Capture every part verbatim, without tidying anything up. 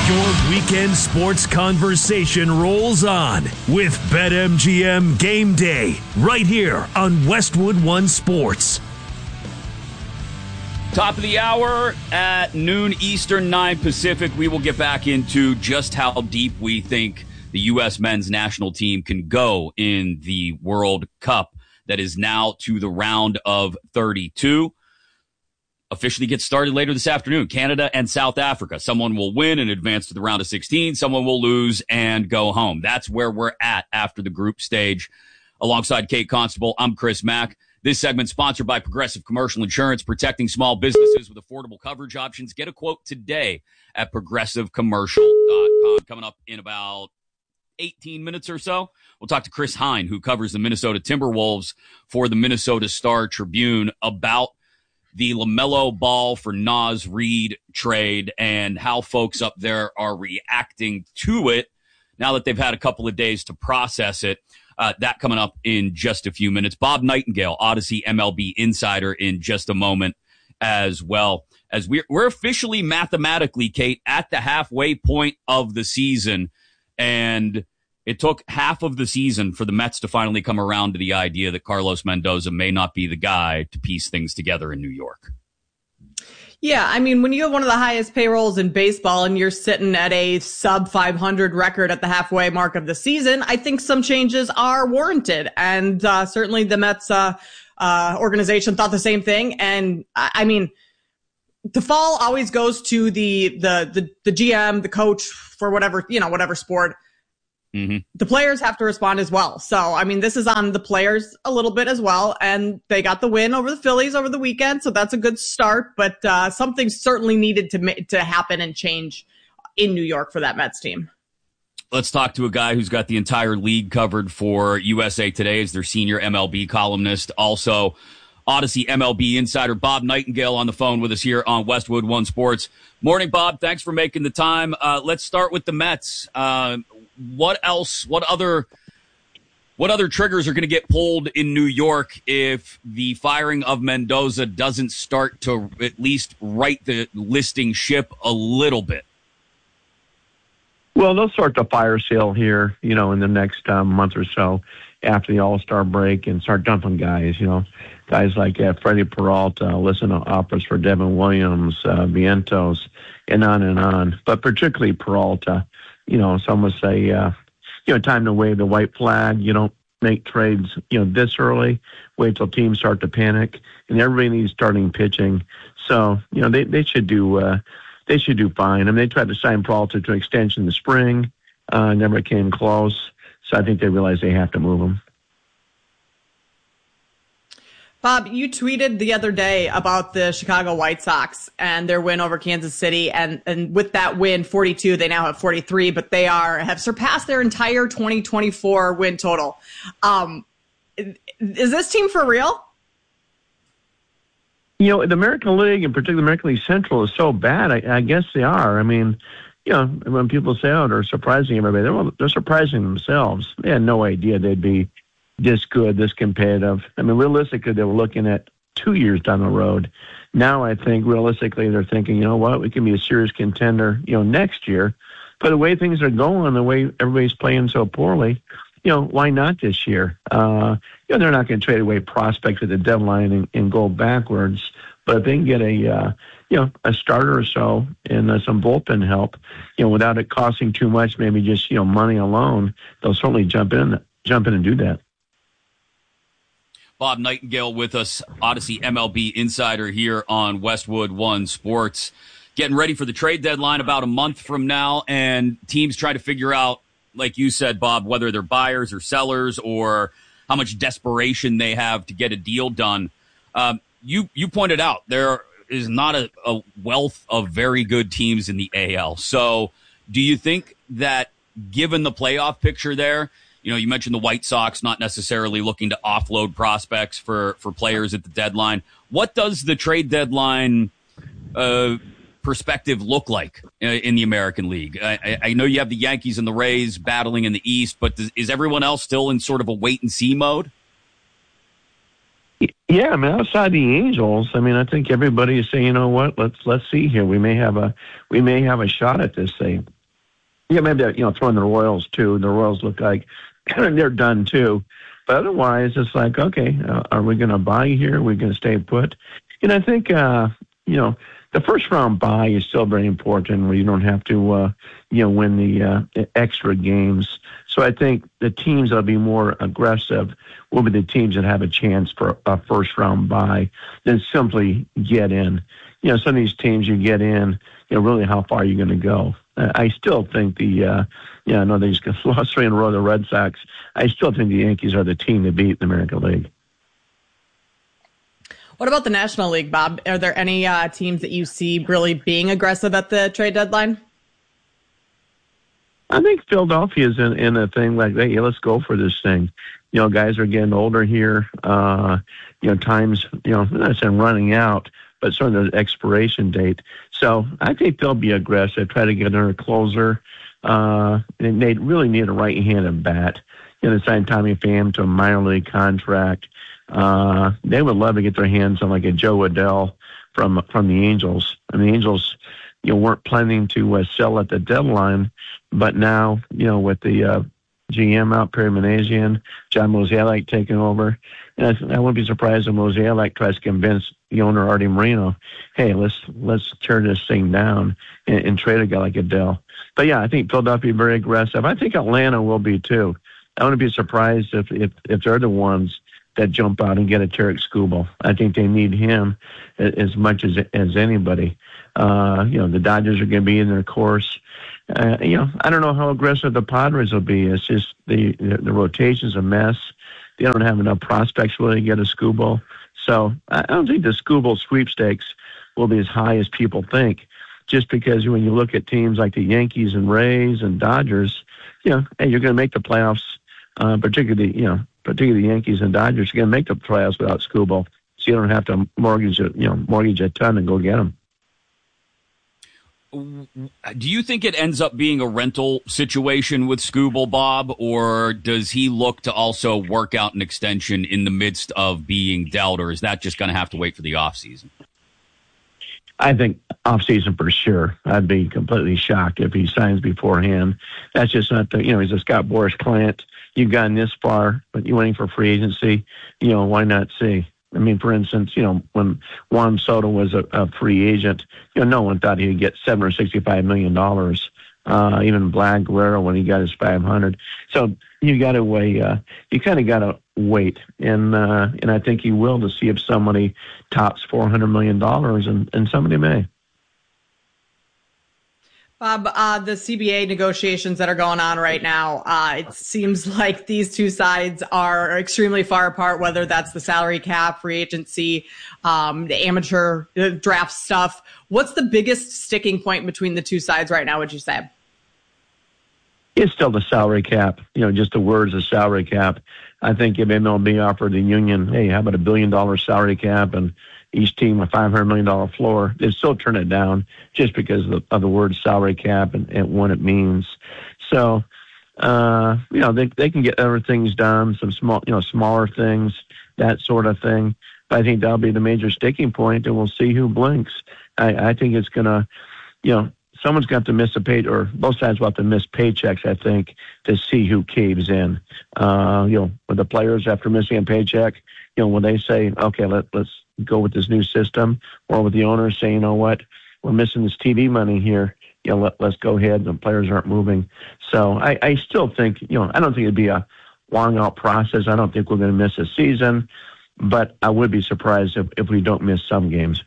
Your weekend sports conversation rolls on with BetMGM Game Day right here on Westwood One Sports. Top of the hour at noon Eastern, nine Pacific. We will get back into just how deep we think the U S men's national team can go in the World Cup that is now to the round of thirty-two. Officially gets started later this afternoon. Canada and South Africa. Someone will win and advance to the round of sixteen. Someone will lose and go home. That's where we're at after the group stage. Alongside Kate Constable, I'm Chris Mack. This segment sponsored by Progressive Commercial Insurance, protecting small businesses with affordable coverage options. Get a quote today at progressive commercial dot com. Coming up in about eighteen minutes or so, we'll talk to Chris Hine, who covers the Minnesota Timberwolves for the Minnesota Star Tribune, about the LaMelo Ball for Naz Reid trade and how folks up there are reacting to it now that they've had a couple of days to process it. Uh, that coming up in just a few minutes. Bob Nightingale, Odyssey M L B insider, in just a moment as well. As we're, we're officially mathematically, Kate, at the halfway point of the season. And it took half of the season for the Mets to finally come around to the idea that Carlos Mendoza may not be the guy to piece things together in New York. Yeah, I mean, when you have one of the highest payrolls in baseball and you're sitting at a sub five hundred record at the halfway mark of the season, I think some changes are warranted. And uh, certainly the Mets uh, uh, organization thought the same thing. And I, I mean, the fall always goes to the, the, the, the G M, the coach for whatever, you know, whatever sport. Mm-hmm. The players have to respond as well. So, I mean, this is on the players a little bit as well. And they got the win over the Phillies over the weekend. So that's a good start. But uh, something certainly needed to ma- to happen and change in New York for that Mets team. Let's talk to a guy who's got the entire league covered for U S A Today as their senior M L B columnist. Also, Odyssey M L B insider Bob Nightingale on the phone with us here on Westwood One Sports. Morning, Bob. Thanks for making the time. Uh, let's start with the Mets. Uh, what else, what other, what other triggers are going to get pulled in New York if the firing of Mendoza doesn't start to at least right the listing ship a little bit? Well, they'll start the fire sale here, you know, in the next um, month or so after the All-Star break and start dumping guys, you know, guys like uh, Freddie Peralta, listen to offers for Devin Williams, uh, Vientos, and on and on. But particularly Peralta, you know, some would say, uh, you know, time to wave the white flag. You don't make trades, you know, this early. Wait till teams start to panic. And everybody needs starting pitching. So, you know, they, they should do uh, they should do fine. I mean, they tried to sign Peralta to an extension in the spring. Uh, never came close. So I think they realize they have to move him. Bob, you tweeted the other day about the Chicago White Sox and their win over Kansas City. And, and with that win, forty-two, they now have forty-three, but they are have surpassed their entire twenty twenty-four win total. Um, is this team for real? You know, the American League, and particularly the American League Central, is so bad. I, I guess they are. I mean, you know, when people say, oh, they're surprising everybody, they're, they're surprising themselves. They had no idea they'd be this good, this competitive. I mean, realistically, they were looking at two years down the road. Now I think realistically they're thinking, you know what, we can be a serious contender, you know, next year. But the way things are going, the way everybody's playing so poorly, you know, why not this year? Uh, you know, they're not going to trade away prospects at the deadline and, and go backwards. But if they can get a, uh, you know, a starter or so and uh, some bullpen help, you know, without it costing too much, maybe just, you know, money alone, they'll certainly jump in, jump in and do that. Bob Nightingale with us, Odyssey M L B insider here on Westwood One Sports. Getting ready for the trade deadline about a month from now, and teams try to figure out, like you said, Bob, whether they're buyers or sellers or how much desperation they have to get a deal done. Um, you you pointed out there is not a, a wealth of very good teams in the A L. So do you think that given the playoff picture there, you know, you mentioned the White Sox not necessarily looking to offload prospects for, for players at the deadline. What does the trade deadline uh, perspective look like in the American League? I, I know you have the Yankees and the Rays battling in the East, but does, is everyone else still in sort of a wait-and-see mode? Yeah, I mean, outside the Angels, I mean, I think everybody is saying, you know what, let's let's see here. We may have a we may have a shot at this thing. Yeah, maybe they're, you know, throwing the Royals too. The Royals look like kind of they're done too. But otherwise, it's like, okay, uh, are we going to buy here? Are we going to stay put? And I think, uh, you know, the first round bye is still very important where you don't have to, uh, you know, win the uh, extra games. So I think the teams that will be more aggressive will be the teams that have a chance for a first round bye than simply get in. You know, some of these teams you get in, you know, really how far are you going to go? I still think the, uh, yeah, I know they just lost three in a row, the Red Sox. I still think the Yankees are the team to beat in the American League. What about the National League, Bob? Are there any uh, teams that you see really being aggressive at the trade deadline? I think Philadelphia is in, in a thing like, hey, let's go for this thing. You know, guys are getting older here. Uh, you know, time's, you know, I'm not saying running out, but sort of the expiration date. So I think they'll be aggressive, try to get another closer. Uh, and they really need a right-handed bat. You know, they signed Tommy Pham to a minor league contract. Uh, they would love to get their hands on like a Joe Adell from from the Angels. And the Angels, you know, weren't planning to uh, sell at the deadline, but now, you know, with the uh, G M out, Perry Minasian, John Mozeliak taking over, and I, I wouldn't be surprised if Mozeliak tries to convince the owner Artie Moreno, hey, let's let's tear this thing down and, and trade a guy like Adell. But yeah, I think Philadelphia is very aggressive. I think Atlanta will be too. I wouldn't be surprised if if, if they're the ones that jump out and get a Tarek Skubal. I think they need him as much as as anybody. Uh, you know, the Dodgers are going to be in their course. Uh, you know, I don't know how aggressive the Padres will be. It's just the the, the rotation's a mess. They don't have enough prospects really to get a Skubal. So I don't think the Skubal sweepstakes will be as high as people think. Just because when you look at teams like the Yankees and Rays and Dodgers, you know, hey, you're going to make the playoffs. Uh, particularly, you know, particularly the Yankees and Dodgers, you're going to make the playoffs without Skubal, so you don't have to mortgage, a, you know, mortgage a ton and go get them. Do you think it ends up being a rental situation with Skubal, Bob, or does he look to also work out an extension in the midst of being dealt, or is that just going to have to wait for the offseason? I think offseason for sure. I'd be completely shocked if he signs beforehand. That's just not the, you know, he's a Scott Boras client. You've gotten this far, but you're waiting for free agency. You know, why not see? I mean, for instance, you know, when Juan Soto was a, a free agent, you know, no one thought he'd get seven hundred sixty-five million dollars. Uh, even Vlad Guerrero when he got his five hundred. So you got to wait. Uh, you kind of got to wait, and uh, and I think he will to see if somebody tops four hundred million dollars, and and somebody may. Bob, uh, the C B A negotiations that are going on right now, uh, it seems like these two sides are extremely far apart, whether that's the salary cap, free agency, um, the amateur draft stuff. What's the biggest sticking point between the two sides right now, would you say? It's still the salary cap, you know, just the words of salary cap. I think if M L B offered the union, hey, how about a billion dollar salary cap and each team a five hundred million dollars floor, they'd still turn it down just because of the, of the word salary cap and, and what it means. So, uh, you know, they they can get other things done, some small, you know, smaller things, that sort of thing. But I think that'll be the major sticking point, and we'll see who blinks. I, I think it's going to, you know, someone's got to miss a pay, or both sides will have to miss paychecks, I think, to see who caves in. Uh, you know, with the players after missing a paycheck, you know, when they say, okay, let, let's go with this new system, or with the owners saying, you know what, we're missing this T V money here, you know, let, let's go ahead, the players aren't moving. So I, I still think, you know, I don't think it'd be a long out process. I don't think we're going to miss a season, but I would be surprised if, if we don't miss some games.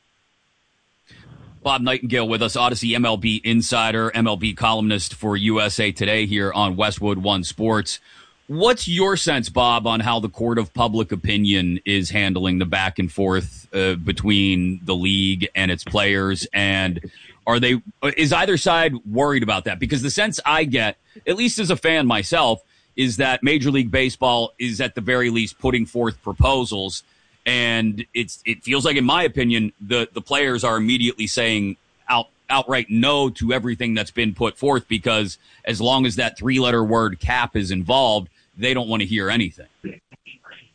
Bob Nightingale with us, Odyssey M L B insider, M L B columnist for U S A Today here on Westwood One Sports. What's your sense, Bob, on how the court of public opinion is handling the back and forth uh, between the league and its players? And are they, is either side worried about that? Because the sense I get, at least as a fan myself, is that Major League Baseball is at the very least putting forth proposals. And it's it feels like, in my opinion, the, the players are immediately saying out outright no to everything that's been put forth, because as long as that three-letter word cap is involved, they don't want to hear anything.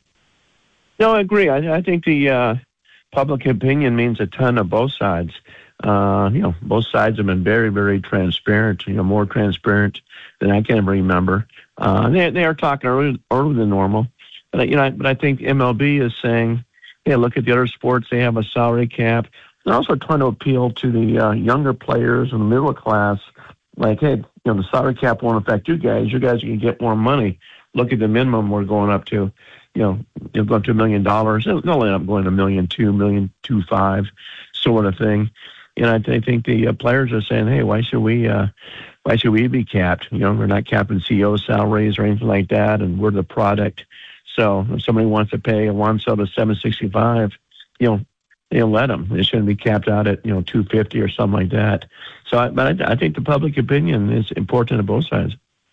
No, I agree. I, I think the uh, public opinion means a ton of both sides. Uh, you know, both sides have been very, very transparent, you know, more transparent than I can ever remember. Uh, they, they are talking earlier, earlier than normal. But, you know, but I think M L B is saying, hey, look at the other sports. They have a salary cap. They're also trying to appeal to the uh, younger players and the middle class. Like, hey, you know, the salary cap won't affect you guys. You guys can get more money. Look at the minimum we're going up to. You know, you'll go up to a million dollars. They'll end up going to a million two, million two five, sort of thing. And I, th- I think the uh, players are saying, hey, why should we uh, why should we be capped? You know, we're not capping C E O salaries or anything like that, and we're the product. So if somebody wants to pay a Juan Soto seven sixty-five, you know, they'll let them. It shouldn't be capped out at, you know, two fifty or something like that. So, I, but I, I think the public opinion is important on both sides.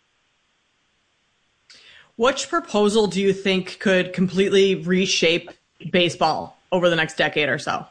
Which proposal do you think could completely reshape baseball over the next decade or so?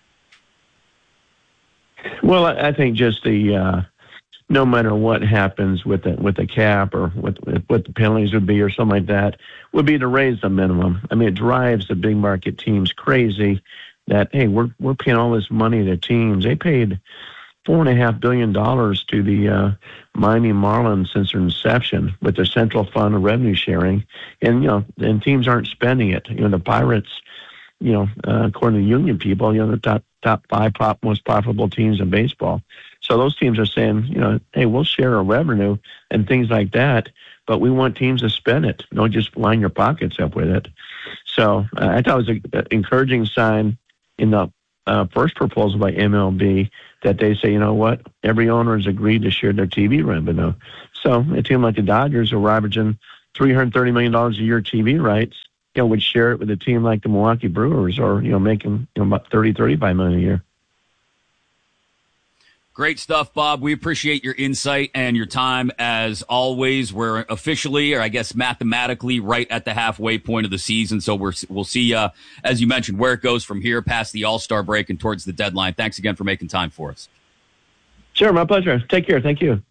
Well, I think just the uh, no matter what happens with the with the cap or what what the penalties would be or something like that, would be to raise the minimum. I mean, it drives the big market teams crazy. That hey, we're we're paying all this money to teams. They paid four and a half billion dollars to the uh, Miami Marlins since their inception with their central fund of revenue sharing, and you know, and teams aren't spending it. You know, the Pirates, you know, uh, according to union people, you know, the top top five top most profitable teams in baseball. So those teams are saying, you know, hey, we'll share our revenue and things like that, but we want teams to spend it. Don't just line your pockets up with it. So uh, I thought it was an encouraging sign in the uh, first proposal by M L B that they say, you know what, every owner has agreed to share their T V revenue. So a team like the Dodgers, who are averaging three hundred thirty million dollars a year T V rights, you know, would share it with a team like the Milwaukee Brewers, or, you know, making, you know, about thirty, thirty-five million a year. Great stuff, Bob. We appreciate your insight and your time as always. We're officially, or I guess mathematically, right at the halfway point of the season. So we're, we'll see, uh, as you mentioned, where it goes from here past the All-Star break and towards the deadline. Thanks again for making time for us. Sure, my pleasure. Take care. Thank you.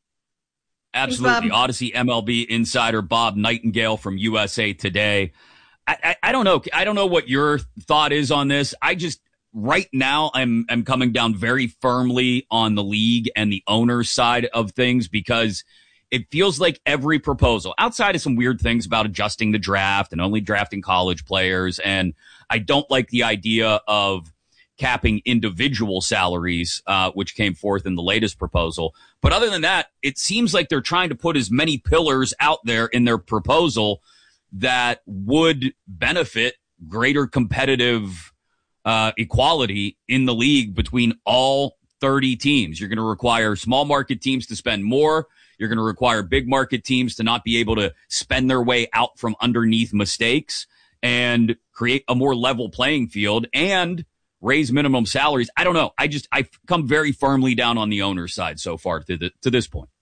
Absolutely. Thanks, Odyssey M L B insider Bob Nightingale from U S A Today. I, I, I don't know. I don't know what your thought is on this. I just, right now, I'm I'm coming down very firmly on the league and the owner's side of things, because it feels like every proposal, outside of some weird things about adjusting the draft and only drafting college players, and I don't like the idea of capping individual salaries, uh, which came forth in the latest proposal. But other than that, it seems like they're trying to put as many pillars out there in their proposal that would benefit greater competitive Uh, equality in the league between all thirty teams. You're going to require small market teams to spend more. You're going to require big market teams to not be able to spend their way out from underneath mistakes, and create a more level playing field and raise minimum salaries. I don't know. I just, I've come very firmly down on the owner's side so far to the, to this point.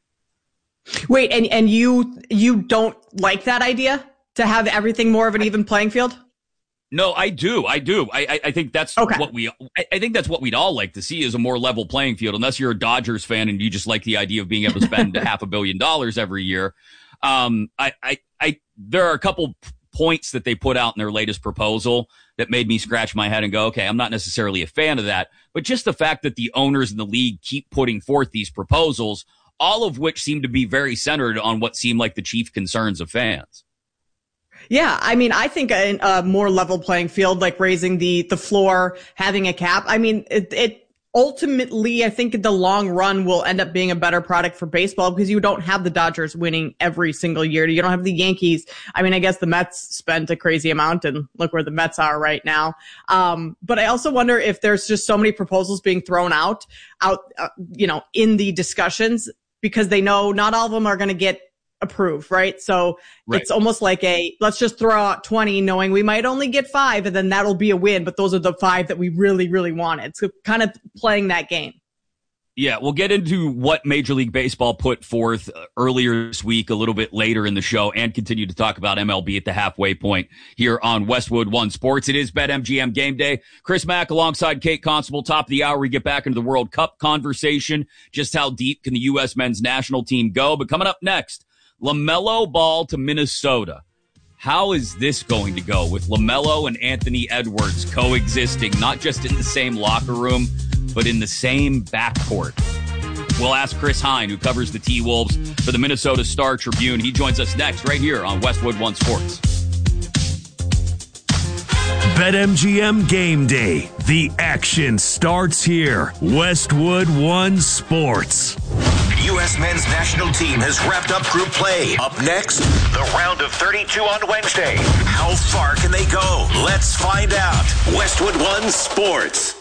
Wait, and, and you, you don't like that idea to have everything more of an even playing field? No, I do. I do. I, I think that's okay. what we, I think that's what we'd all like to see, is a more level playing field, unless you're a Dodgers fan and you just like the idea of being able to spend half a billion dollars every year. Um, I, I, I, there are a couple points that they put out in their latest proposal that made me scratch my head and go, okay, I'm not necessarily a fan of that, but just the fact that the owners in the league keep putting forth these proposals, all of which seem to be very centered on what seem like the chief concerns of fans. Yeah, I mean, I think a, a more level playing field, like raising the the floor, having a cap. I mean, it, it ultimately, I think in the long run will end up being a better product for baseball, because you don't have the Dodgers winning every single year. You don't have the Yankees. I mean, I guess the Mets spent a crazy amount, and look where the Mets are right now. Um, but I also wonder if there's just so many proposals being thrown out, out, uh, you know, in the discussions, because they know not all of them are going to get approved, right? So right. It's almost like a, let's just throw out twenty, knowing we might only get five, and then that'll be a win, but those are the five that we really, really wanted. So kind of playing that game. Yeah, we'll get into what Major League Baseball put forth earlier this week a little bit later in the show, and continue to talk about M L B at the halfway point here on Westwood One Sports. It is BetMGM Game Day. Chris Mack alongside Kate Constable. Top of the hour, we get back into the World Cup conversation. Just how deep can the U S men's national team go? But coming up next, LaMelo Ball to Minnesota. How is this going to go with LaMelo and Anthony Edwards coexisting, not just in the same locker room, but in the same backcourt? We'll ask Chris Hine, who covers the T-Wolves for the Minnesota Star Tribune. He joins us next right here on Westwood One Sports. BetMGM Game Day. The action starts here. Westwood One Sports. U S men's national team has wrapped up group play. Up next, the round of thirty-two on Wednesday. How far can they go? Let's find out. Westwood One Sports.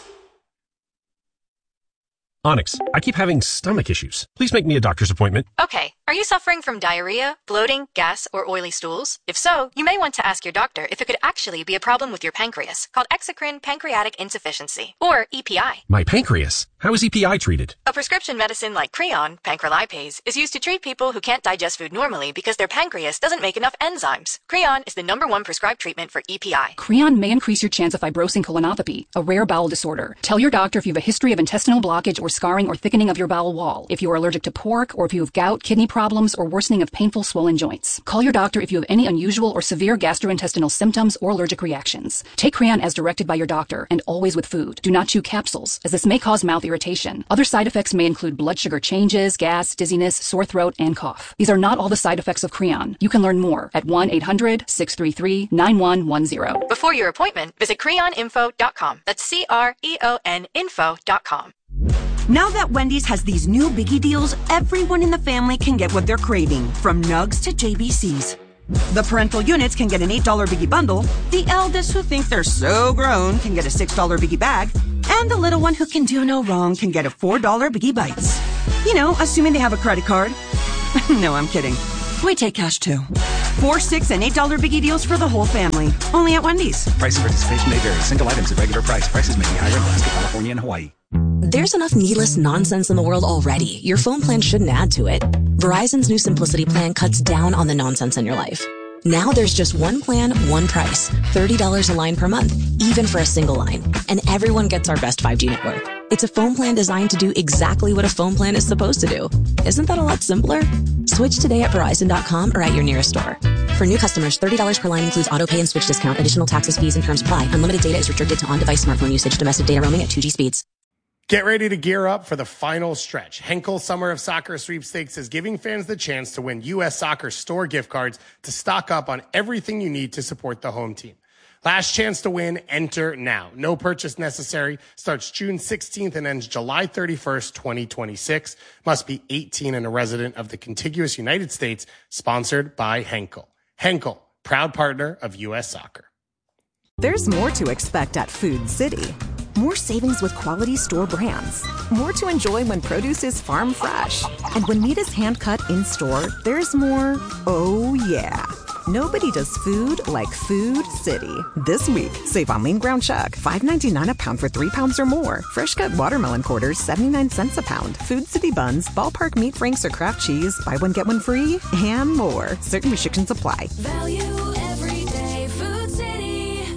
Onyx, I keep having stomach issues. Please make me a doctor's appointment. Okay. Are you suffering from diarrhea, bloating, gas, or oily stools? If so, you may want to ask your doctor if it could actually be a problem with your pancreas, called exocrine pancreatic insufficiency, or E P I. My pancreas? How is E P I treated? A prescription medicine like Creon, pancrelipase, is used to treat people who can't digest food normally because their pancreas doesn't make enough enzymes. Creon is the number one prescribed treatment for E P I. Creon may increase your chance of fibrosing colonopathy, a rare bowel disorder. Tell your doctor if you have a history of intestinal blockage or scarring or thickening of your bowel wall, if you are allergic to pork, or if you have gout, kidney problems, or worsening of painful swollen joints. Call your doctor if you have any unusual or severe gastrointestinal symptoms or allergic reactions. Take Creon as directed by your doctor, and always with food. Do not chew capsules, as this may cause mouth irritation. Other side effects may include blood sugar changes, gas, dizziness, sore throat, and cough. These are not all the side effects of Creon. You can learn more at one eight hundred six three three nine one one zero. Before your appointment, visit creon info dot com. That's C R E O N info dot com. Now that Wendy's has these new biggie deals, everyone in the family can get what they're craving, from nugs to J B Cs. The parental units can get an eight dollar biggie bundle, the eldest who think they're so grown can get a six dollar biggie bag, and the little one who can do no wrong can get a four dollar biggie bites. You know, assuming they have a credit card. No, I'm kidding. We take cash too. Four, six, and eight dollar biggie deals for the whole family. Only at Wendy's. Price of participation may vary. Single items at regular price. Prices may be higher in Alaska, California, and Hawaii. There's enough needless nonsense in the world already. Your phone plan shouldn't add to it. Verizon's new Simplicity plan cuts down on the nonsense in your life. Now there's just one plan, one price. thirty dollars a line per month, even for a single line. And everyone gets our best five G network. It's a phone plan designed to do exactly what a phone plan is supposed to do. Isn't that a lot simpler? Switch today at Verizon dot com or at your nearest store. For new customers, thirty dollars per line includes auto pay and switch discount. Additional taxes, fees, and terms apply. Unlimited data is restricted to on-device smartphone usage. Domestic data roaming at two G speeds. Get ready to gear up for the final stretch. Henkel Summer of Soccer Sweepstakes is giving fans the chance to win U S Soccer store gift cards to stock up on everything you need to support the home team. Last chance to win, enter now. No purchase necessary. Starts June sixteenth and ends July thirty-first, twenty twenty-six. Must be eighteen and a resident of the contiguous United States. Sponsored by Henkel. Henkel, proud partner of U S Soccer. There's more to expect at Food City. More savings with quality store brands. More to enjoy when produce is farm fresh. And when meat is hand-cut in-store, there's more, oh yeah. Nobody does food like Food City. This week, save on lean ground chuck, five ninety-nine a pound for three pounds or more. Fresh cut watermelon quarters, seventy-nine cents a pound. Food City buns, ballpark meat franks or Kraft cheese, buy one get one free, and more. Certain restrictions apply. Value every day, Food City.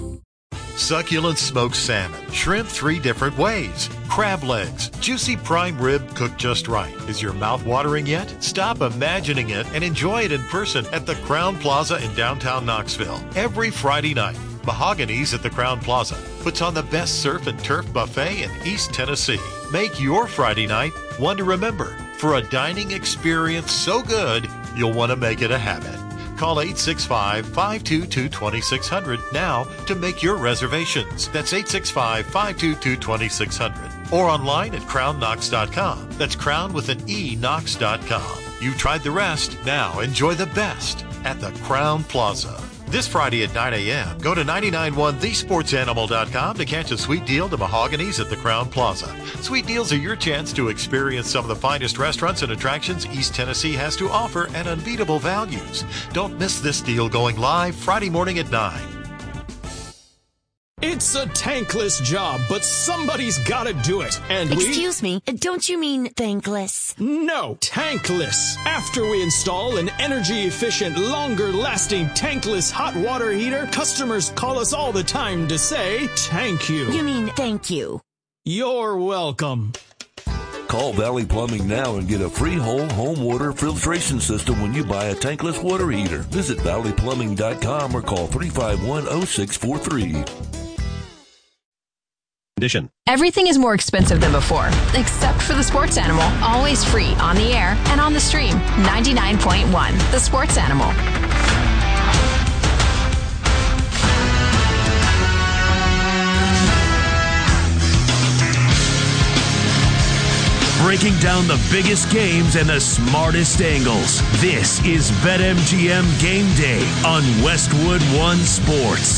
Succulent smoked salmon, shrimp three different ways, crab legs, juicy prime rib cooked just right. Is your mouth watering yet? Stop imagining it and enjoy it in person at the Crown Plaza in downtown Knoxville. Every Friday night, Mahogany's at the Crown Plaza puts on the best surf and turf buffet in East Tennessee. Make your Friday night one to remember for a dining experience so good you'll want to make it a habit. Call eight six five, five two two, two six zero zero now to make your reservations. That's eight six five, five two two, two six zero zero. Or online at crown knox dot com. That's crown with an E, knox dot com. You've tried the rest. Now enjoy the best at the Crown Plaza. This Friday at nine a.m., go to nine nine one the sports animal dot com to catch a sweet deal to Mahogany's at the Crown Plaza. Sweet deals are your chance to experience some of the finest restaurants and attractions East Tennessee has to offer at unbeatable values. Don't miss this deal going live Friday morning at nine. It's a tankless job, but somebody's gotta do it. And we... Excuse me, don't you mean thankless? No, tankless. After we install an energy-efficient, longer-lasting tankless hot water heater, customers call us all the time to say, thank you. You mean thank you. You're welcome. Call Valley Plumbing now and get a free whole home water filtration system when you buy a tankless water heater. Visit valley plumbing dot com or call three five one, oh six four three. condition. Everything is more expensive than before, except for the Sports Animal. Always free on the air and on the stream. ninety-nine point one, The Sports Animal. Breaking down the biggest games and the smartest angles. This is BetMGM Game Day on Westwood One Sports.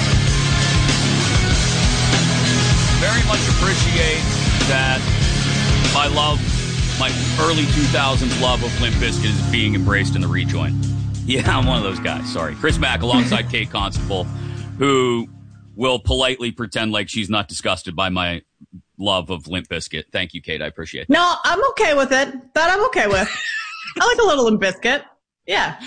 Very much appreciate that my love, my early two thousands love of Limp Bizkit is being embraced in the rejoin. Yeah, I'm one of those guys. Sorry. Chris Mack alongside Kate Constable, who will politely pretend like she's not disgusted by my love of Limp Bizkit. Thank you, Kate. I appreciate it. No, I'm okay with it. That I'm okay with. I like a little Limp Bizkit. Yeah.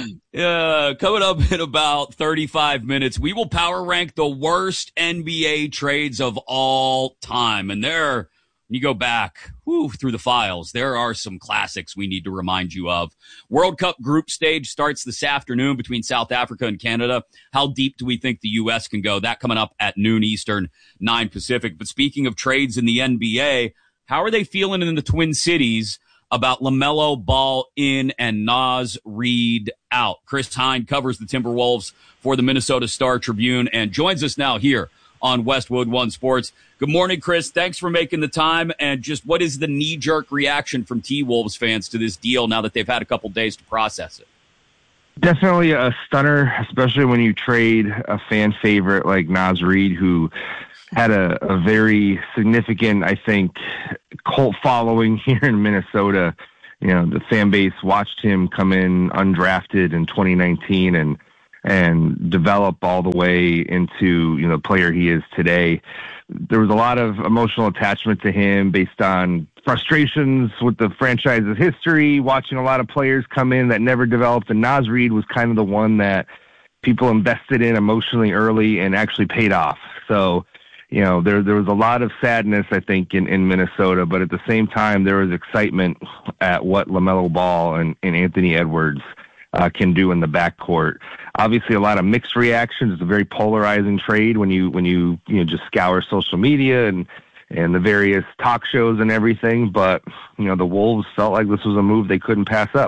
Uh, coming up in about thirty-five minutes, we will power rank the worst N B A trades of all time. And there, when you go back whew, through the files, there are some classics we need to remind you of. World Cup group stage starts this afternoon between South Africa and Canada. How deep do we think the U S can go? That coming up at noon Eastern, nine Pacific. But speaking of trades in the N B A, how are they feeling in the Twin Cities about LaMelo Ball in and Naz Reid out? Chris Hine covers the Timberwolves for the Minnesota Star Tribune and joins us now here on Westwood One Sports. Good morning, Chris. Thanks for making the time. And just what is the knee-jerk reaction from T-Wolves fans to this deal now that they've had a couple days to process it? Definitely a stunner, especially when you trade a fan favorite like Naz Reid, who had a, a very significant, I think, cult following here in Minnesota. You know, the fan base watched him come in undrafted in twenty nineteen and and develop all the way into, you know, the player he is today. There was a lot of emotional attachment to him based on frustrations with the franchise's history, watching a lot of players come in that never developed, and Naz Reid was kind of the one that people invested in emotionally early and actually paid off. So, you know, there there was a lot of sadness, I think, in, in Minnesota, but at the same time, there was excitement at what LaMelo Ball and, and Anthony Edwards uh, can do in the backcourt. Obviously, a lot of mixed reactions. It's a very polarizing trade when you when you you know just scour social media and and the various talk shows and everything. But you know, the Wolves felt like this was a move they couldn't pass up.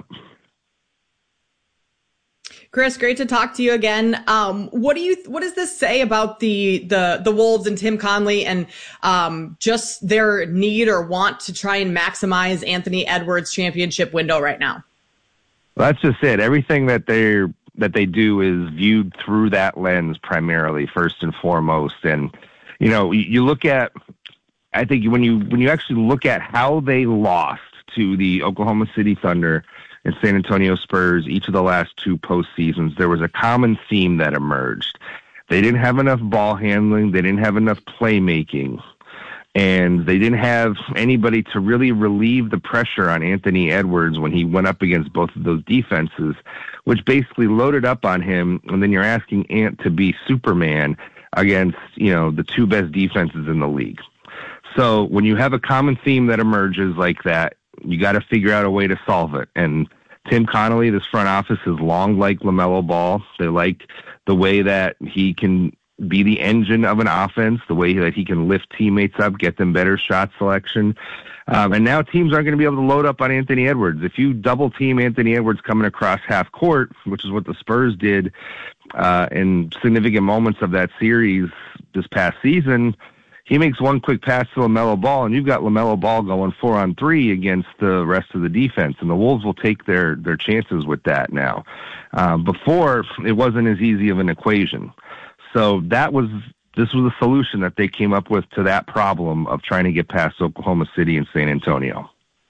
Chris, great to talk to you again. Um, what do you, what does this say about the, the, the Wolves and Tim Connelly and, um, just their need or want to try and maximize Anthony Edwards' championship window right now? Well, that's just it. Everything that they're, that they do is viewed through that lens primarily, first and foremost. And, you know, you, you look at, I think when you, when you actually look at how they lost to the Oklahoma City Thunder and San Antonio Spurs, each of the last two postseasons, there was a common theme that emerged. They didn't have enough ball handling. They didn't have enough playmaking. And they didn't have anybody to really relieve the pressure on Anthony Edwards when he went up against both of those defenses, which basically loaded up on him. And then you're asking Ant to be Superman against, you know, the two best defenses in the league. So when you have a common theme that emerges like that, you got to figure out a way to solve it. And Tim Connelly, this front office, has long liked LaMelo Ball. They like the way that he can be the engine of an offense, the way that he can lift teammates up, get them better shot selection. Um, and now teams aren't going to be able to load up on Anthony Edwards. If you double team Anthony Edwards coming across half court, which is what the Spurs did uh, in significant moments of that series this past season, he makes one quick pass to LaMelo Ball, and you've got LaMelo Ball going four on three against the rest of the defense, and the Wolves will take their, their chances with that now. Um, before, it wasn't as easy of an equation. So that was this was a solution that they came up with to that problem of trying to get past Oklahoma City and San Antonio.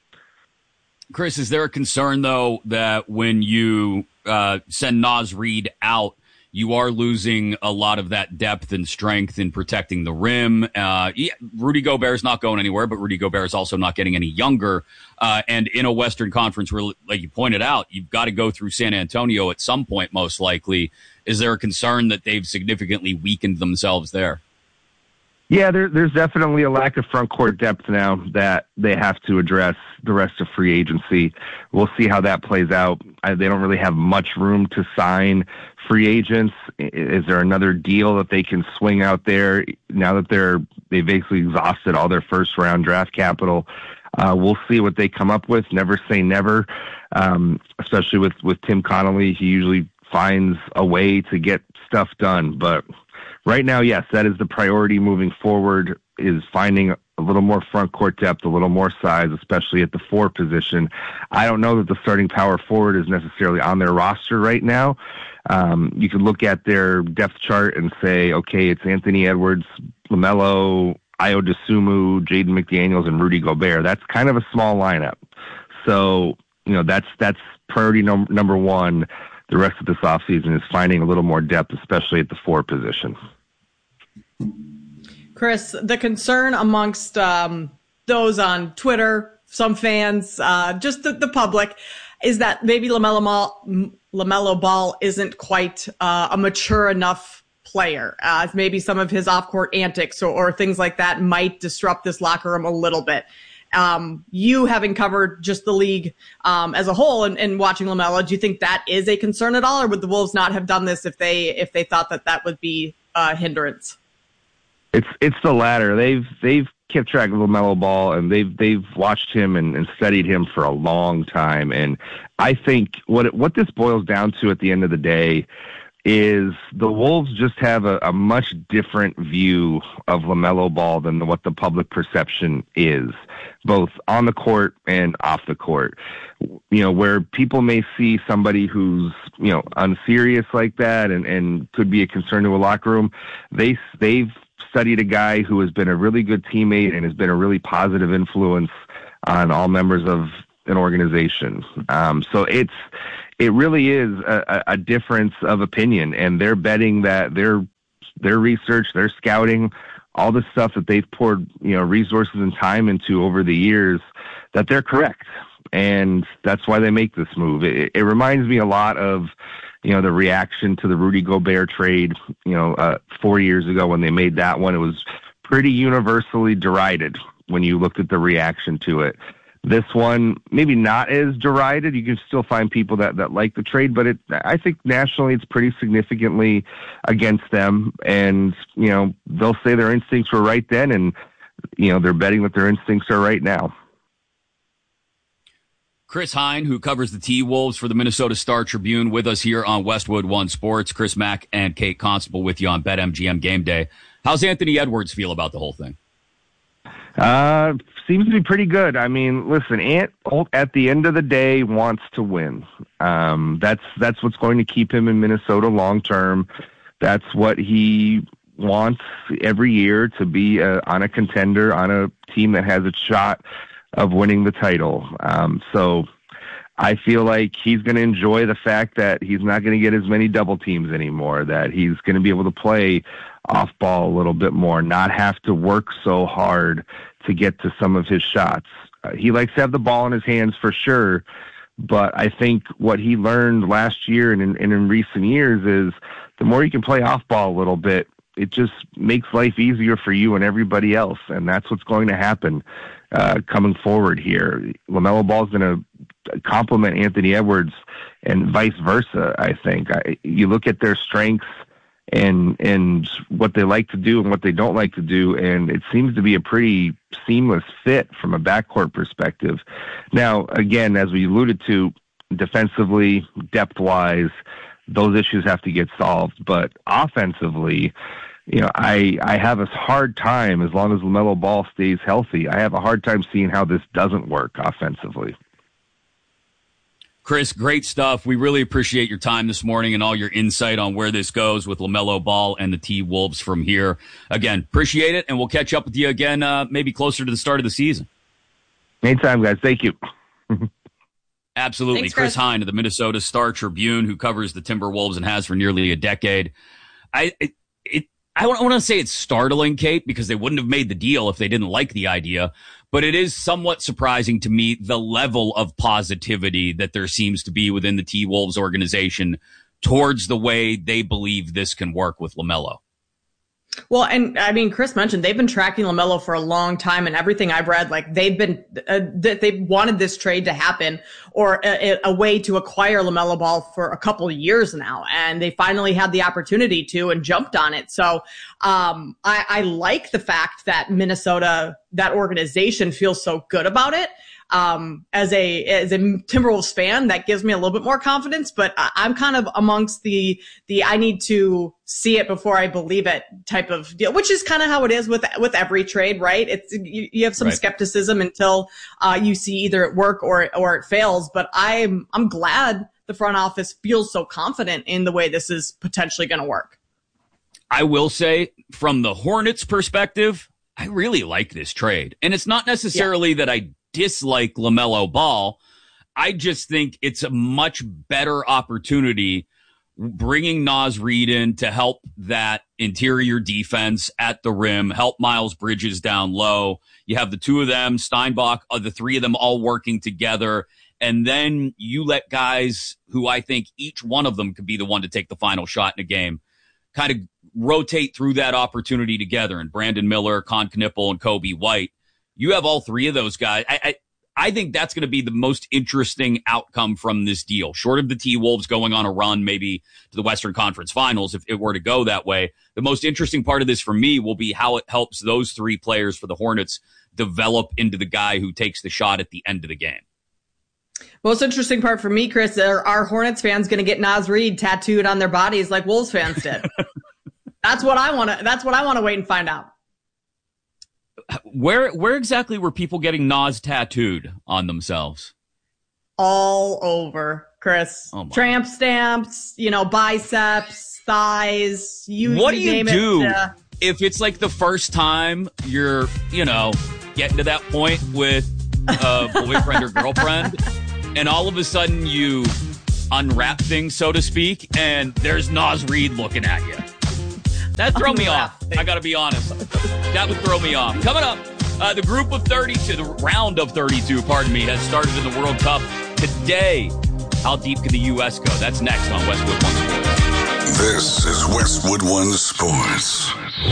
Chris, is there a concern, though, that when you uh, send Naz Reid out, you are losing a lot of that depth and strength in protecting the rim? Uh, yeah, Rudy Gobert's not going anywhere, but Rudy Gobert is also not getting any younger. Uh, and in a Western Conference where, like you pointed out, you've got to go through San Antonio at some point, most likely. Is there a concern that they've significantly weakened themselves there? Yeah, there, there's definitely a lack of front court depth now that they have to address the rest of free agency. We'll see how that plays out. I, they don't really have much room to sign free agents. Is there another deal that they can swing out there now that they're they basically exhausted all their first round draft capital? Uh, we'll see what they come up with. Never say never, um, especially with, with Tim Connolly. He usually finds a way to get stuff done, but right now, yes, that is the priority moving forward, is finding a little more front court depth, a little more size, especially at the four position. I don't know that the starting power forward is necessarily on their roster right now. Um, you could look at their depth chart and say, okay, it's Anthony Edwards, LaMelo, Ayo Dosunmu, Jaden McDaniels, and Rudy Gobert. That's kind of a small lineup. So, you know, that's that's priority num- number one. The rest of this offseason is finding a little more depth, especially at the four position. Chris, the concern amongst um, those on Twitter, some fans, uh, just the, the public, is that maybe LaMelo Ball, LaMelo Ball isn't quite uh, a mature enough player. Uh, maybe some of his off-court antics or, or things like that might disrupt this locker room a little bit. Um, you having covered just the league um, as a whole and, and watching LaMelo, do you think that is a concern at all, or would the Wolves not have done this if they if they thought that that would be a hindrance? It's it's the latter. They've they've kept track of LaMelo Ball, and they've they've watched him and, and studied him for a long time. And I think what it, what this boils down to at the end of the day is the Wolves just have a, a much different view of LaMelo Ball than what the public perception is, both on the court and off the court. You know, where people may see somebody who's, you know, unserious like that and, and could be a concern to a locker room, they, they've studied a guy who has been a really good teammate and has been a really positive influence on all members of an organization. Um, so it's, it really is a, a difference of opinion, and they're betting that their their research, their scouting, all the stuff that they've poured, you know, resources and time into over the years, that they're correct, and that's why they make this move. It, it reminds me a lot of, you know, the reaction to the Rudy Gobert trade, you know, uh, four years ago when they made that one. It was pretty universally derided when you looked at the reaction to it. This one, maybe not as derided. You can still find people that, that like the trade, but it, I think nationally it's pretty significantly against them. And, you know, they'll say their instincts were right then, and, you know, they're betting that their instincts are right now. Chris Hine, who covers the T-Wolves for the Minnesota Star Tribune, with us here on Westwood One Sports. Chris Mack and Kate Constable with you on BetMGM Game Day. How's Anthony Edwards feel about the whole thing? Uh, seems to be pretty good. I mean, listen, Ant at the end of the day wants to win. Um, that's that's what's going to keep him in Minnesota long term. That's what he wants every year, to be a, on a contender, on a team that has a shot of winning the title. Um, so I feel like he's going to enjoy the fact that he's not going to get as many double teams anymore, that he's going to be able to play off ball a little bit more, not have to work so hard to get to some of his shots. Uh, he likes to have the ball in his hands for sure, but I think what he learned last year and in, and in recent years is the more you can play off ball a little bit, it just makes life easier for you and everybody else, and that's what's going to happen uh, coming forward here. LaMelo Ball is going to complement Anthony Edwards and vice versa, I think. I, you look at their strengths and and what they like to do and what they don't like to do, and it seems to be a pretty seamless fit from a backcourt perspective. Now, again, as we alluded to, defensively, depth-wise, those issues have to get solved. But offensively, you know, I I have a hard time, as long as LaMelo Ball stays healthy, I have a hard time seeing how this doesn't work offensively. Chris, great stuff. We really appreciate your time this morning and all your insight on where this goes with LaMelo Ball and the T-Wolves from here. Again, appreciate it, and we'll catch up with you again uh, maybe closer to the start of the season. Anytime, guys. Thank you. Absolutely. Thanks, Chris Chris Hine of the Minnesota Star Tribune, who covers the Timberwolves and has for nearly a decade. I it, it I don't want to say it's startling, Kate, because they wouldn't have made the deal if they didn't like the idea. But it is somewhat surprising to me the level of positivity that there seems to be within the T-Wolves organization towards the way they believe this can work with LaMelo. Well, and I mean, Chris mentioned they've been tracking LaMelo for a long time, and everything I've read, like they've been, uh, they wanted this trade to happen or a, a way to acquire LaMelo Ball for a couple of years now, and they finally had the opportunity to and jumped on it. So um, I, I like the fact that Minnesota, that organization, feels so good about it. Um, as a, as a Timberwolves fan, that gives me a little bit more confidence, but I, I'm kind of amongst the, the, I need to see it before I believe it type of deal, which is kind of how it is with, with every trade, right? It's, you, you have some right. skepticism until, uh, you see either it work or, or it fails, but I'm, I'm glad the front office feels so confident in the way this is potentially going to work. I will say from the Hornets perspective, I really like this trade, and it's not necessarily yeah. that I dislike LaMelo Ball. I just think it's a much better opportunity bringing Naz Reid in to help that interior defense at the rim, help Miles Bridges down low. You have the two of them, Steinbach, uh, the three of them all working together. And then you let guys who I think each one of them could be the one to take the final shot in a game kind of rotate through that opportunity together. And Brandon Miller, Con Knippel, and Kobe White. You have all three of those guys. I, I, I think that's going to be the most interesting outcome from this deal, short of the T-Wolves going on a run maybe to the Western Conference Finals if it were to go that way. The most interesting part of this for me will be how it helps those three players for the Hornets develop into the guy who takes the shot at the end of the game. Most interesting part for me, Chris, are our Hornets fans going to get Naz Reid tattooed on their bodies like Wolves fans did? That's what I want to, that's what I want to wait and find out. Where where exactly were people getting Nas tattooed on themselves? All over, Chris. Oh Tramp stamps, you know, biceps, thighs. You, what you do you name do it, uh, if it's like the first time you're, you know, getting to that point with a boyfriend or girlfriend, and all of a sudden you unwrap things, so to speak, and there's Naz Reid looking at you? That throw me off. I got to be honest. That would throw me off. Coming up, uh, the group of thirty-two, the round of thirty-two, pardon me, has started in the World Cup today. How deep can the U S go? That's next on Westwood One Sports. This is Westwood One Sports.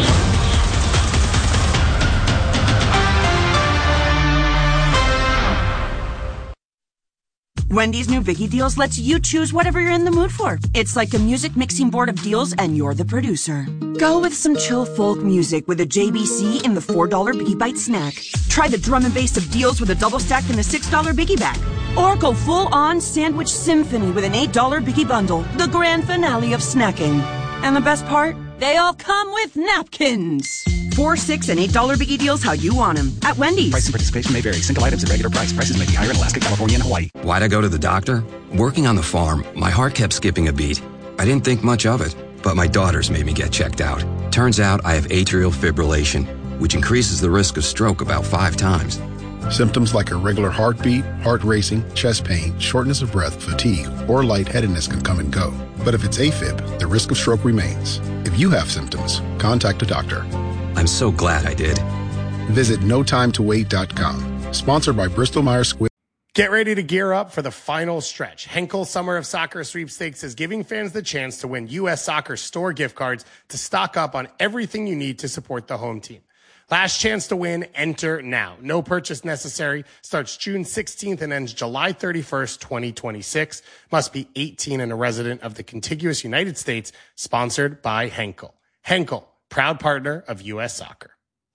Wendy's new Biggie Deals lets you choose whatever you're in the mood for. It's like a music mixing board of deals, and you're the producer. Go with some chill folk music with a J B C in the four dollar Biggie Bite snack. Try the drum and bass of deals with a double stack in the six dollar Biggie Bag. Or go full-on sandwich symphony with an eight dollar Biggie Bundle, the grand finale of snacking. And the best part? They all come with napkins. Four, six, and eight dollar Biggie Deals how you want them at Wendy's. Price and participation may vary. Single items at regular price. Prices may be higher in Alaska, California, and Hawaii. Why'd I go to the doctor? Working on the farm, my heart kept skipping a beat. I didn't think much of it, but my daughters made me get checked out. Turns out I have atrial fibrillation, which increases the risk of stroke about five times. Symptoms like irregular heartbeat, heart racing, chest pain, shortness of breath, fatigue, or lightheadedness can come and go. But if it's AFib, the risk of stroke remains. If you have symptoms, contact a doctor. I'm so glad I did. Visit no time to wait dot com. Sponsored by Bristol Myers Squibb. Get ready to gear up for the final stretch. Henkel Summer of Soccer Sweepstakes is giving fans the chance to win U S Soccer store gift cards to stock up on everything you need to support the home team. Last chance to win, enter now. No purchase necessary. Starts June sixteenth and ends July thirty-first, twenty twenty-six. Must be eighteen and a resident of the contiguous United States. Sponsored by Henkel. Henkel, proud partner of U S Soccer.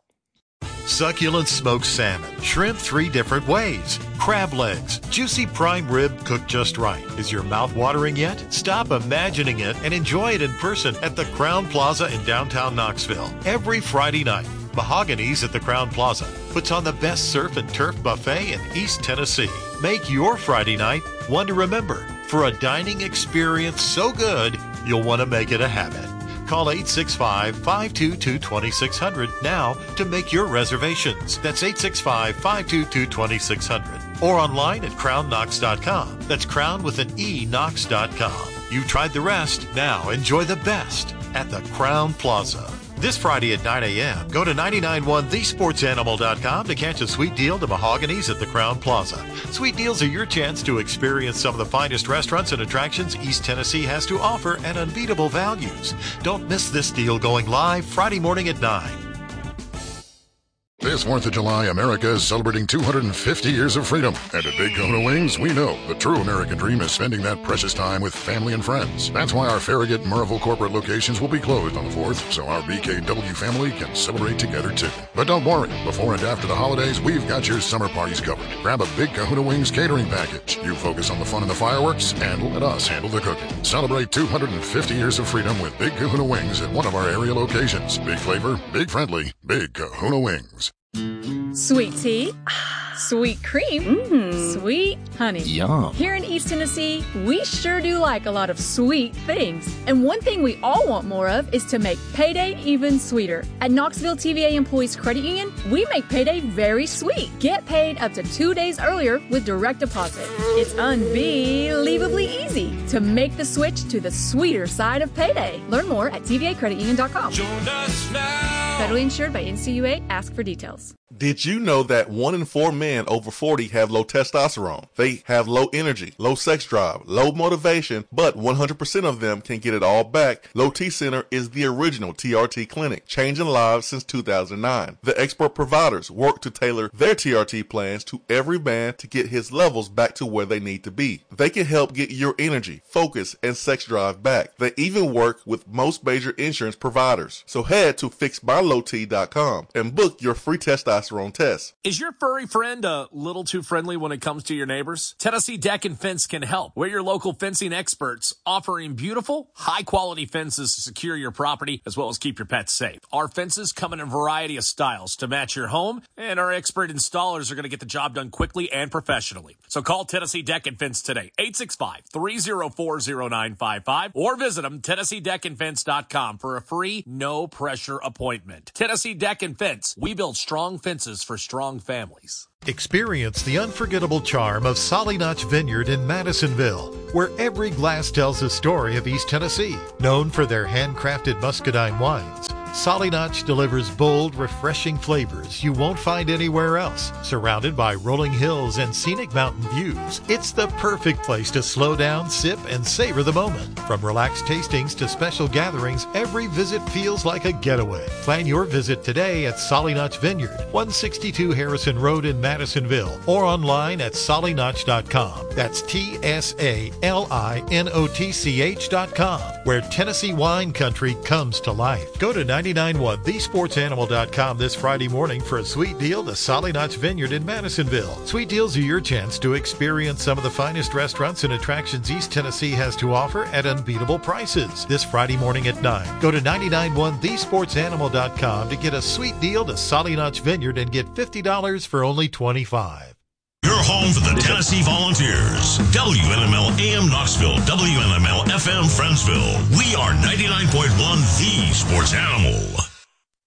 Succulent smoked salmon, shrimp three different ways, crab legs, juicy prime rib cooked just right. Is your mouth watering yet? Stop imagining it and enjoy it in person at the Crown Plaza in downtown Knoxville. Every Friday night, Mahogany's at the Crown Plaza puts on the best surf and turf buffet in East Tennessee. Make your Friday night one to remember for a dining experience so good you'll want to make it a habit. Call eight six five, five two two, two six zero zero now to make your reservations. That's eight six five, five two two, two six zero zero. Or online at crown knox dot com. That's crown with an E, knox dot com. You've tried the rest. Now enjoy the best at the Crown Plaza. This Friday at nine a.m., go to nine nine one the sports animal dot com to catch a sweet deal to Mahogany's at the Crown Plaza. Sweet deals are your chance to experience some of the finest restaurants and attractions East Tennessee has to offer at unbeatable values. Don't miss this deal going live Friday morning at nine. This fourth of July, America is celebrating two hundred fifty years of freedom. And at Big Kahuna Wings, we know the true American dream is spending that precious time with family and friends. That's why our Farragut and Murrayville corporate locations will be closed on the fourth, so our B K W family can celebrate together too. But don't worry, before and after the holidays, we've got your summer parties covered. Grab a Big Kahuna Wings catering package. You focus on the fun and the fireworks, and let us handle the cooking. Celebrate two hundred fifty years of freedom with Big Kahuna Wings at one of our area locations. Big flavor, big friendly, Big Kahuna Wings. Sweet tea, sweet cream, mm. sweet honey. Yum. Here in East Tennessee, we sure do like a lot of sweet things. And one thing we all want more of is to make payday even sweeter. At Knoxville T V A Employees Credit Union, we make payday very sweet. Get paid up to two days earlier with direct deposit. It's unbelievably easy to make the switch to the sweeter side of payday. Learn more at T V A credit union dot com. Join us now. Federally insured by N C U A. Ask for details. Did you know that one in four men over forty have low testosterone? They have low energy, low sex drive, low motivation, but one hundred percent of them can get it all back. Low T Center is the original T R T clinic, changing lives since two thousand nine. The expert providers work to tailor their T R T plans to every man to get his levels back to where they need to be. They can help get your energy, focus, and sex drive back. They even work with most major insurance providers. So head to fix my low t dot com and book your free testosterone test. Is your furry friend a little too friendly when it comes to your neighbors? Tennessee Deck and Fence can help. We're your local fencing experts, offering beautiful, high-quality fences to secure your property as well as keep your pets safe. Our fences come in a variety of styles to match your home, and our expert installers are going to get the job done quickly and professionally. So call Tennessee Deck and Fence today, eight six five, three oh four, oh nine five five, or visit them, Tennessee Deck and Fence dot com, for a free, no-pressure appointment. Tennessee Deck and Fence. We build strong fences for strong families. Experience the unforgettable charm of Solly Notch Vineyard in Madisonville, where every glass tells a story of East Tennessee. Known for their handcrafted muscadine wines, Solly Notch delivers bold, refreshing flavors you won't find anywhere else. Surrounded by rolling hills and scenic mountain views, it's the perfect place to slow down, sip, and savor the moment. From relaxed tastings to special gatherings, every visit feels like a getaway. Plan your visit today at Solly Notch Vineyard, one sixty-two Harrison Road in Madisonville, or online at solly notch dot com. That's T S A L I N O T C H dot com, where Tennessee wine country comes to life. Go to ninety-nine point one the sports animal dot com this Friday morning for a sweet deal to Solly Notch Vineyard in Madisonville. Sweet deals are your chance to experience some of the finest restaurants and attractions East Tennessee has to offer at unbeatable prices. This Friday morning at nine. Go to ninety-nine point one the sports animal dot com to get a sweet deal to Solly Notch Vineyard and get fifty dollars for only twenty-five dollars. Your home for the Tennessee Volunteers. W N M L A M Knoxville, W N M L F M Friendsville. We are ninety-nine point one The Sports Animal.